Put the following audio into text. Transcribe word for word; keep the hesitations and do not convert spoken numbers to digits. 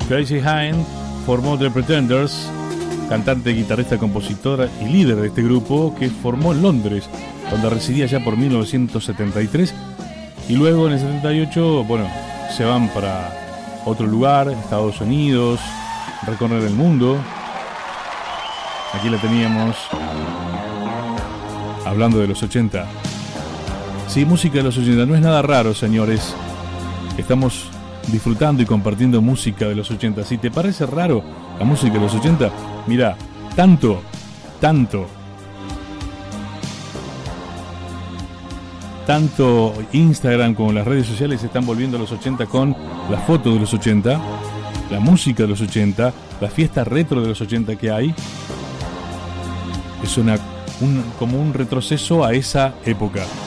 Crazy Hind formó The Pretenders, cantante, guitarrista, compositora y líder de este grupo que formó en Londres, donde residía ya por mil novecientos setenta y tres, y luego en el setenta y ocho, bueno, se van para otro lugar, Estados Unidos, recorrer el mundo. Aquí la teníamos hablando de los ochenta. Sí, música de los ochenta, no es nada raro, señores. Estamos disfrutando y compartiendo música de los ochenta. Si te parece raro la música de los ochenta, mira, tanto, tanto, tanto Instagram como las redes sociales se están volviendo a los ochenta con las fotos de los ochenta, la música de los ochenta, la fiesta retro de los ochenta que hay. Es una, un, como un retroceso a esa época.